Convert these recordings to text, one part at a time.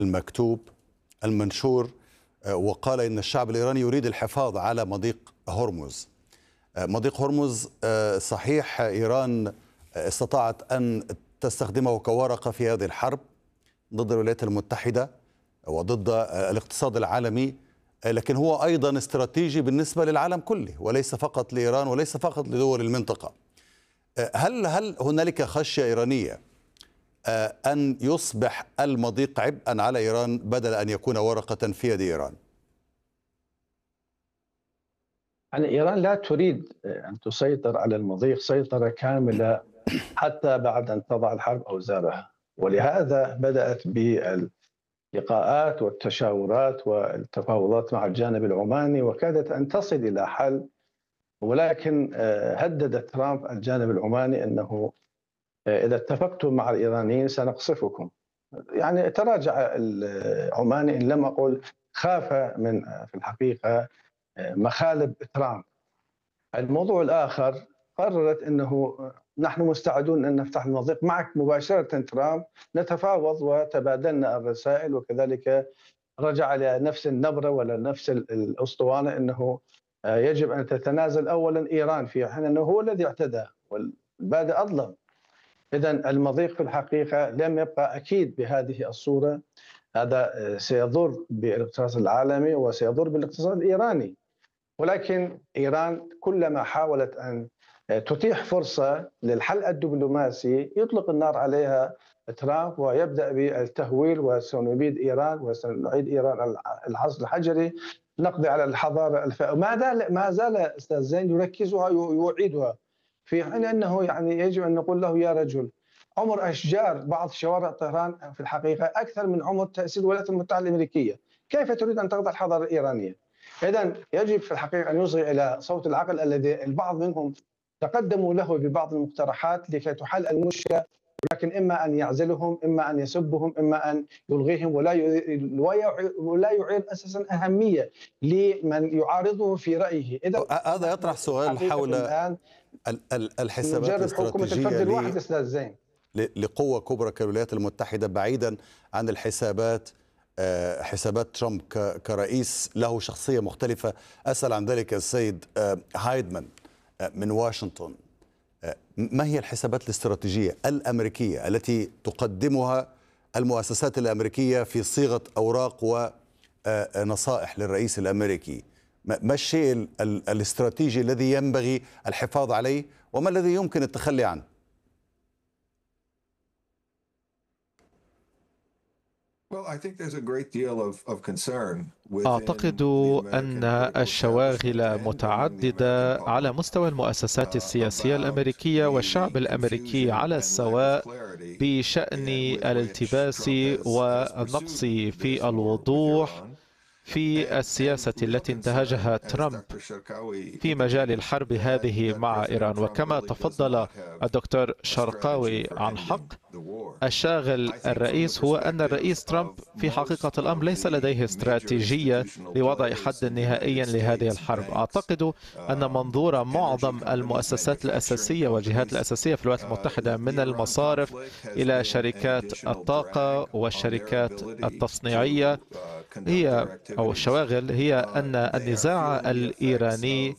المكتوب المنشور، وقال إن الشعب الإيراني يريد الحفاظ على مضيق هرمز. مضيق هرمز صحيح إيران استطاعت أن تستخدمه كورقة في هذه الحرب ضد الولايات المتحدة وضد الاقتصاد العالمي، لكن هو أيضا استراتيجي بالنسبة للعالم كله وليس فقط لإيران وليس فقط لدول المنطقة. هل هنالك خشية إيرانية أن يصبح المضيق عبئا على إيران بدل أن يكون ورقة في يد إيران؟ يعني إيران لا تريد أن تسيطر على المضيق سيطرة كاملة حتى بعد أن تضع الحرب أوزارها، ولهذا بدأت باللقاءات والتشاورات والتفاوضات مع الجانب العماني وكادت أن تصل إلى حل، ولكن هدد ترامب الجانب العماني أنه إذا اتفقتم مع الإيرانيين سنقصفكم. يعني تراجع العماني إن لم أقول خاف من في الحقيقة مخالب ترامب. الموضوع الآخر قررت أنه نحن مستعدون أن نفتح المضيق معك مباشرة ترامب، نتفاوض وتبادلنا الرسائل، وكذلك رجع إلى نفس النبرة ولا نفس الأسطوانة أنه يجب أن تتنازل أولا إيران، في حين أنه هو الذي اعتدى والبادئ أظلم. إذن المضيق في الحقيقة لم يبقى أكيد بهذه الصورة، هذا سيضر بالاقتصاد العالمي وسيضر بالاقتصاد الإيراني. ولكن إيران كلما حاولت أن تتيح فرصة للحل الدبلوماسي يطلق النار عليها ترامب ويبدأ بالتهويل، وسنبيد إيران وسنعيد إيران العصر الحجري، نقضي على الحضارة ما زال أستاذ زين يركزها ويعيدها، في حين أنه يعني يجب أن نقول له يا رجل عمر أشجار بعض شوارع طهران في الحقيقة أكثر من عمر تأسيس الولايات المتحدة الأمريكية، كيف تريد أن تقضي الحضارة الإيرانية؟ إذن يجب في الحقيقة أن يصغي إلى صوت العقل الذي البعض منهم تقدموا له ببعض المقترحات لكي تحل المشكلة، لكن إما أن يعزلهم، إما أن يسبهم، إما أن يلغيهم، ولا يعير أساسا أهمية لمن يعارضه في رأيه. هذا يطرح سؤال حول الحسابات الاستراتيجية لقوة كبرى كالولايات المتحدة، بعيدا عن الحسابات حسابات ترامب كرئيس له شخصية مختلفة. أسأل عن ذلك السيد هايدمان من واشنطن. ما هي الحسابات الاستراتيجية الأمريكية التي تقدمها المؤسسات الأمريكية في صيغة أوراق ونصائح للرئيس الأمريكي؟ ما الشيء الاستراتيجي الذي ينبغي الحفاظ عليه وما الذي يمكن التخلي عنه؟ أعتقد أن الشواغل متعددة على مستوى المؤسسات السياسية الأمريكية والشعب الأمريكي على السواء بشأن الالتباس والنقص في الوضوح في السياسة التي انتهجها ترامب في مجال الحرب هذه مع إيران. وكما تفضل الدكتور شرقاوي عن حق، الشاغل الرئيس هو أن الرئيس ترامب في حقيقة الأمر ليس لديه استراتيجية لوضع حد نهائي لهذه الحرب. أعتقد أن منظور معظم المؤسسات الأساسية والجهات الأساسية في الولايات المتحدة من المصارف إلى شركات الطاقة والشركات التصنيعية أو الشواغل هي أن النزاع الإيراني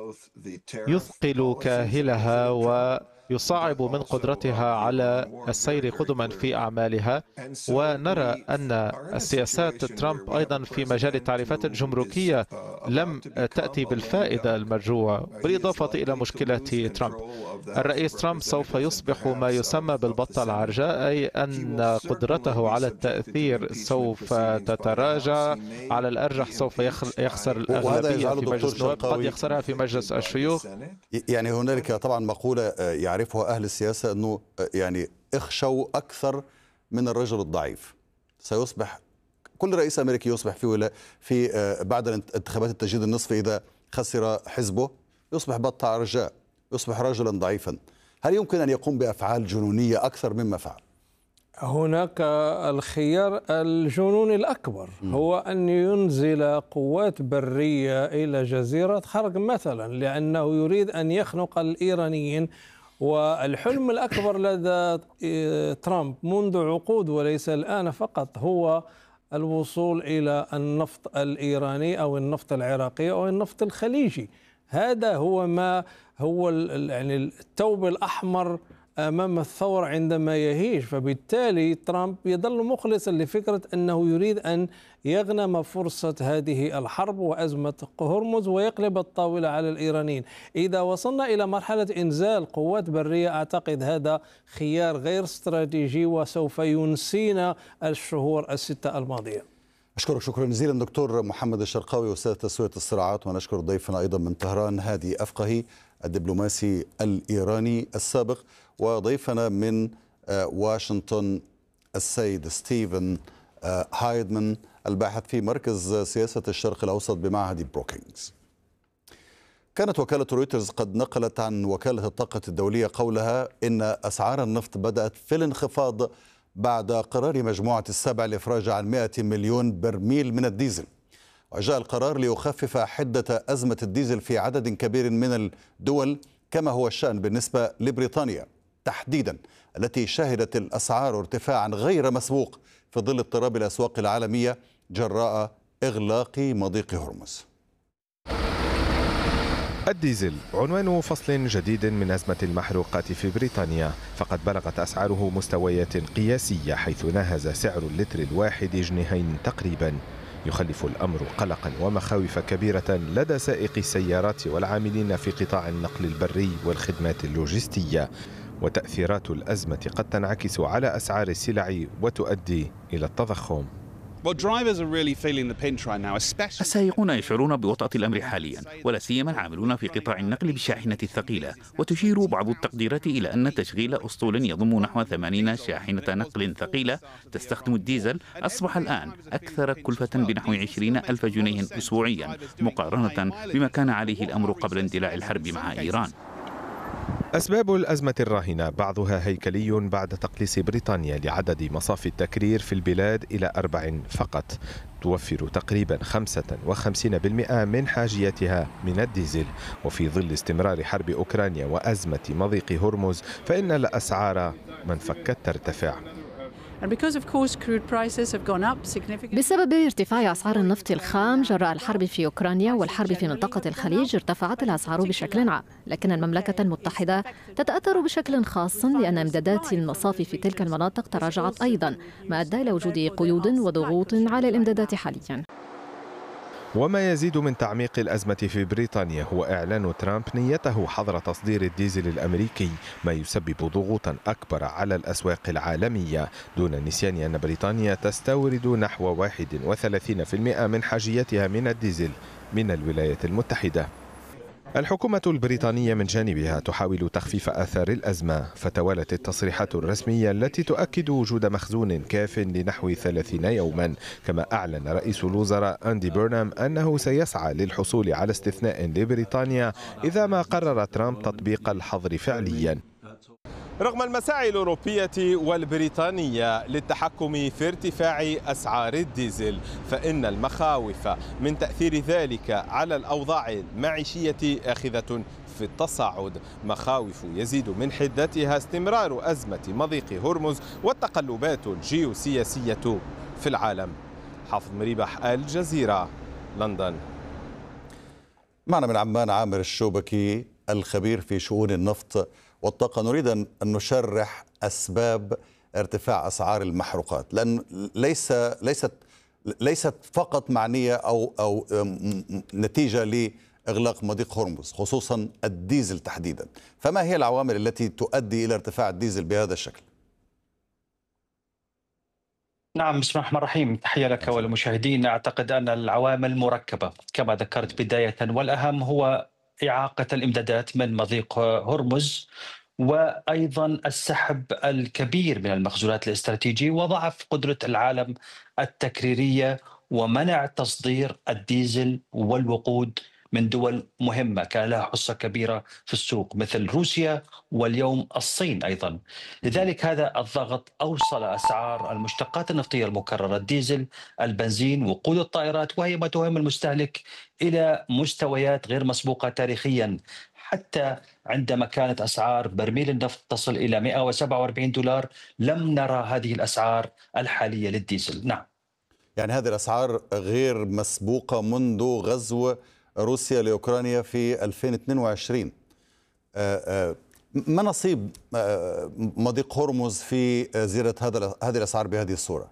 يثقل كاهلها ويصعب من قدرتها على السير قدما في أعمالها. ونرى أن السياسات ترامب أيضا في مجال التعريفات الجمركية لم تأتي بالفائدة المرجوة، بالإضافة إلى مشكلة ترامب. الرئيس ترامب سوف يصبح ما يسمى بالبطة العرجاء، أي أن قدرته على التأثير سوف تتراجع، على الأرجح سوف يخسر الأغلبية في مجلس النواب، قد يخسرها في مجلس الشيوخ. يعني هنالك طبعا مقولة يعرفها أهل السياسة أنه يعني اخشوا أكثر من الرجل الضعيف. سيصبح كل رئيس أمريكي يصبح في بعد انتخابات التجديد النصفي إذا خسر حزبه يصبح بطة عرجاء، يصبح رجلا ضعيفا. هل يمكن أن يقوم بأفعال جنونية أكثر مما فعل؟ هناك الخيار الجنوني الأكبر هو أن ينزل قوات برية إلى جزيرة خرق مثلا، لأنه يريد أن يخنق الإيرانيين. والحلم الأكبر لدى ترامب منذ عقود وليس الآن فقط هو الوصول إلى النفط الإيراني أو النفط العراقي أو النفط الخليجي. هذا هو ما هو يعني الثوب الأحمر أمام الثور عندما يهيج. فبالتالي ترامب يظل مخلصا لفكرة أنه يريد أن يغنم فرصة هذه الحرب وأزمة هرمز ويقلب الطاولة على الإيرانيين. إذا وصلنا إلى مرحلة إنزال قوات برية أعتقد هذا خيار غير استراتيجي وسوف ينسينا الشهور الستة الماضية. أشكرك شكرا جزيلا دكتور محمد الشرقاوي أستاذ تسوية الصراعات، ونشكر ضيفنا أيضا من طهران هادي أفقهي الدبلوماسي الإيراني السابق، وضيفنا من واشنطن السيد ستيفن هايدمان الباحث في مركز سياسة الشرق الأوسط بمعهد بروكينغز. كانت وكالة رويترز قد نقلت عن وكالة الطاقة الدولية قولها إن أسعار النفط بدأت في الانخفاض بعد قرار مجموعة السبع الإفراج عن 100 مليون برميل من الديزل. وجاء القرار ليخفف حدة أزمة الديزل في عدد كبير من الدول، كما هو الشأن بالنسبة لبريطانيا تحديدا، التي شهدت الأسعار ارتفاعا غير مسبوق في ظل اضطراب الأسواق العالمية جراء إغلاق مضيق هرمز. الديزل عنوان فصل جديد من أزمة المحروقات في بريطانيا، فقد بلغت أسعاره مستويات قياسية، حيث ناهز سعر اللتر الواحد جنيهين تقريبا. يخلف الأمر قلقا ومخاوف كبيرة لدى سائقي السيارات والعاملين في قطاع النقل البري والخدمات اللوجستية، وتأثيرات الأزمة قد تنعكس على أسعار السلع وتؤدي إلى التضخم. السائقون يشعرون بوطأة الأمر حاليا، ولا سيما العاملون في قطاع النقل بالشاحنة الثقيلة. وتشير بعض التقديرات إلى أن تشغيل أسطول يضم نحو 80 شاحنة نقل ثقيلة تستخدم الديزل أصبح الآن أكثر كلفة بنحو 20,000 جنيه أسبوعيا، مقارنة بما كان عليه الأمر قبل اندلاع الحرب مع إيران. أسباب الأزمة الراهنة بعضها هيكلي بعد تقليص بريطانيا لعدد مصافي التكرير في البلاد إلى 4 فقط، توفر تقريبا 55% من حاجيتها من الديزل. وفي ظل استمرار حرب أوكرانيا وأزمة مضيق هرمز فإن الأسعار من فكت ترتفع. بسبب ارتفاع أسعار النفط الخام جراء الحرب في أوكرانيا والحرب في منطقة الخليج ارتفعت الأسعار بشكل عام، لكن المملكة المتحدة تتأثر بشكل خاص لأن إمدادات المصافي في تلك المناطق تراجعت أيضا، ما أدى إلى وجود قيود وضغوط على الإمدادات حاليا. وما يزيد من تعميق الأزمة في بريطانيا هو إعلان ترامب نيته حظر تصدير الديزل الأمريكي، ما يسبب ضغوطا أكبر على الأسواق العالمية، دون النسيان أن بريطانيا تستورد نحو 31% من حاجيتها من الديزل من الولايات المتحدة. الحكومة البريطانية من جانبها تحاول تخفيف آثار الأزمة، فتوالت التصريحات الرسمية التي تؤكد وجود مخزون كاف لنحو 30 يوما. كما أعلن رئيس الوزراء أندي بيرنام أنه سيسعى للحصول على استثناء لبريطانيا إذا ما قرر ترامب تطبيق الحظر فعليا. رغم المساعي الأوروبية والبريطانية للتحكم في ارتفاع أسعار الديزل، فإن المخاوف من تأثير ذلك على الأوضاع المعيشية آخذة في التصاعد، مخاوف يزيد من حدتها استمرار أزمة مضيق هرمز والتقلبات الجيوسياسية في العالم. حافظ مريبح، الجزيرة، لندن. معنا من عمان عامر الشوبكي الخبير في شؤون النفط والطاقة. نريد أن نشرح أسباب ارتفاع أسعار المحروقات، لأن ليست فقط معنية أو نتيجة لإغلاق مضيق هرمز، خصوصا الديزل تحديدا. فما هي العوامل التي تؤدي إلى ارتفاع الديزل بهذا الشكل؟ نعم، بسم الله الرحمن الرحيم. تحية لك والمشاهدين. أعتقد أن العوامل مركبة كما ذكرت بداية، والأهم هو إعاقة الإمدادات من مضيق هرمز، وأيضا السحب الكبير من المخزونات الاستراتيجية، وضعف قدرة العالم التكريرية، ومنع تصدير الديزل والوقود من دول مهمة كان لها حصة كبيرة في السوق مثل روسيا واليوم الصين أيضا. لذلك هذا الضغط أوصل أسعار المشتقات النفطية المكررة، الديزل، البنزين، وقود الطائرات، وهي ما تهم المستهلك، إلى مستويات غير مسبوقة تاريخيا، حتى عندما كانت أسعار برميل النفط تصل إلى $147 لم نرى هذه الأسعار الحالية للديزل. نعم. يعني هذه الأسعار غير مسبوقة منذ غزو روسيا لأوكرانيا في 2022. ما نصيب مضيق هرمز في زيادة هذه الأسعار بهذه الصورة؟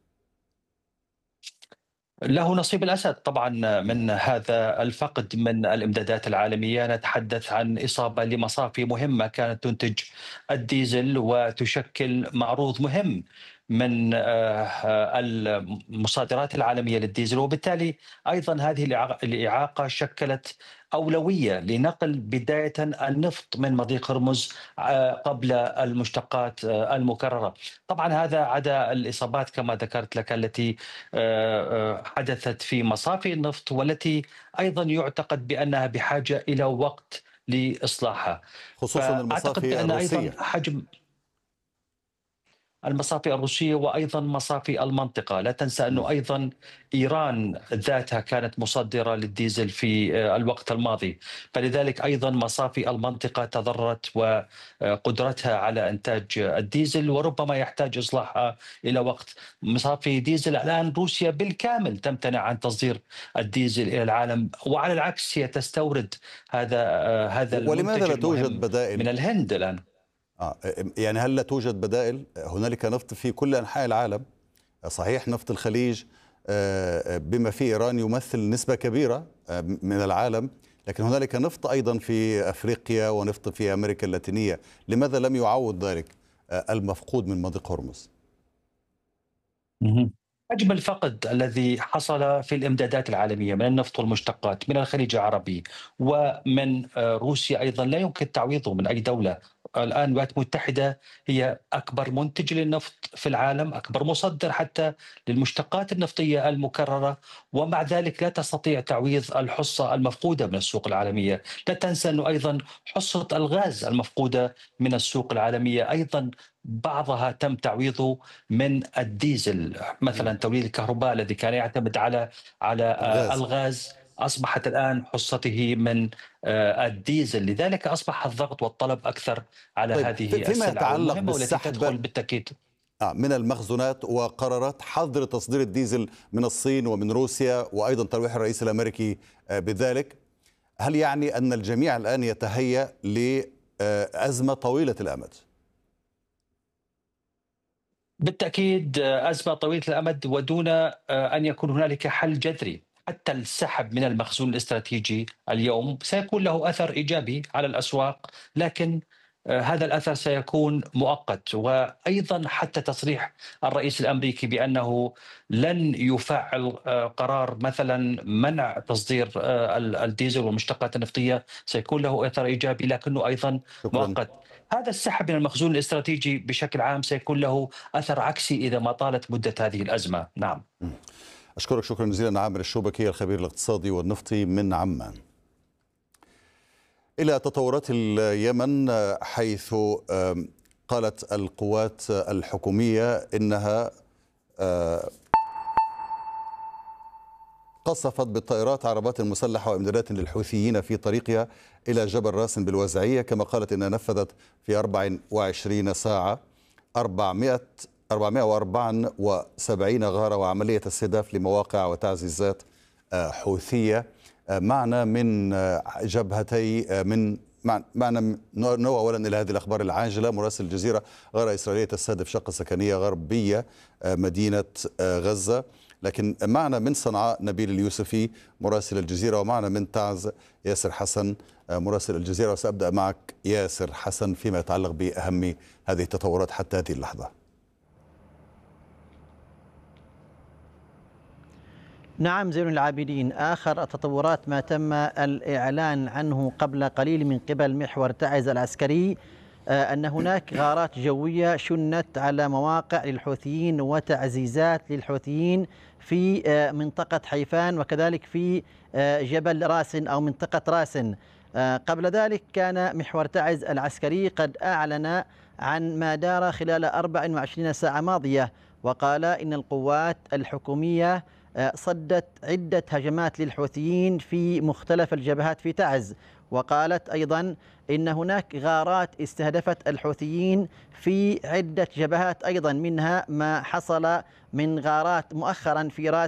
له نصيب الأسد طبعا من هذا الفقد من الإمدادات العالمية. نتحدث عن إصابة لمصافي مهمة كانت تنتج الديزل وتشكل معروض مهم من المصادرات العالمية للديزل، وبالتالي أيضا هذه الإعاقة شكلت أولوية لنقل بداية النفط من مضيق هرمز قبل المشتقات المكررة. طبعا هذا عدا الإصابات كما ذكرت لك التي حدثت في مصافي النفط، والتي أيضا يعتقد بأنها بحاجة إلى وقت لإصلاحها، خصوصا المصافي الروسية. أيضا حجم المصافي الروسية وأيضا مصافي المنطقة. لا تنسى أنه أيضا إيران ذاتها كانت مصدرة للديزل في الوقت الماضي، فلذلك أيضا مصافي المنطقة تضررت وقدرتها على إنتاج الديزل، وربما يحتاج إصلاحها إلى وقت. مصافي ديزل الآن روسيا بالكامل تمتنع عن تصدير الديزل إلى العالم، وعلى العكس هي تستورد هذا ولماذا لا توجد بدائل من الهند الآن؟ يعني هل لا توجد بدائل؟ هنالك نفط في كل أنحاء العالم، صحيح نفط الخليج بما فيه إيران يمثل نسبة كبيرة من العالم، لكن هنالك نفط أيضا في أفريقيا ونفط في أمريكا اللاتينية. لماذا لم يعوض ذلك المفقود من مضيق هرمز؟ حجم الفقد الذي حصل في الإمدادات العالمية من النفط والمشتقات من الخليج العربي ومن روسيا أيضا لا يمكن تعويضه من أي دولة. الآن الولايات المتحدة هي أكبر منتج للنفط في العالم، أكبر مصدر حتى للمشتقات النفطية المكررة، ومع ذلك لا تستطيع تعويض الحصة المفقودة من السوق العالمية. لا تنسى أنه أيضا حصة الغاز المفقودة من السوق العالمية أيضا بعضها تم تعويضه من الديزل. مثلا توليد الكهرباء الذي كان يعتمد على الغاز أصبحت الآن حصته من الديزل، لذلك أصبح الضغط والطلب أكثر على هذه السلعة المهمة والتي تدخل بالتأكيد من المخزونات، وقرارات حظر تصدير الديزل من الصين ومن روسيا، وأيضا تلويح الرئيس الأمريكي بذلك. هل يعني أن الجميع الآن يتهيأ لأزمة طويلة الأمد؟ بالتأكيد أزمة طويلة الأمد، ودون أن يكون هنالك حل جذري. حتى السحب من المخزون الاستراتيجي اليوم سيكون له أثر إيجابي على الأسواق، لكن هذا الأثر سيكون مؤقت. وأيضا حتى تصريح الرئيس الأمريكي بأنه لن يفعل قرار مثلا منع تصدير الديزل والمشتقات النفطية سيكون له أثر إيجابي، لكنه أيضا مؤقت. هذا السحب من المخزون الاستراتيجي بشكل عام سيكون له أثر عكسي إذا ما طالت مدة هذه الأزمة. نعم. أشكرك شكرا جزيلا عامر الشوبكي الخبير الاقتصادي والنفطي من عمان. إلى تطورات اليمن، حيث قالت القوات الحكومية إنها قصفت بالطائرات عربات مسلحة وإمدادات للحوثيين في طريقها إلى جبل راسن بالوزعية. كما قالت إنها نفذت في 24 ساعة 474 غارة وعملية استهداف لمواقع وتعزيزات حوثية. معنا من جبهتي معنا نوع أولا إلى هذه الأخبار العاجلة. مراسل الجزيرة: غارة إسرائيلية تستهدف شقة سكنية غربية مدينة غزة. لكن معنا من صنعاء نبيل اليوسفي مراسل الجزيرة، ومعنا من تعز ياسر حسن مراسل الجزيرة. وسأبدأ معك ياسر حسن فيما يتعلق بأهم هذه التطورات حتى هذه اللحظة. نعم زين العابدين، آخر التطورات ما تم الإعلان عنه قبل قليل من قبل محور تعز العسكري أن هناك غارات جوية شنت على مواقع للحوثيين وتعزيزات للحوثيين في منطقة حيفان وكذلك في جبل راسن أو منطقة راسن. قبل ذلك كان محور تعز العسكري قد أعلن عن ما دار خلال 24 ساعة ماضية، وقال إن القوات الحكومية صدت عدة هجمات للحوثيين في مختلف الجبهات في تعز. وقالت أيضا إن هناك غارات استهدفت الحوثيين في عدة جبهات أيضا، منها ما حصل من غارات مؤخرا في راس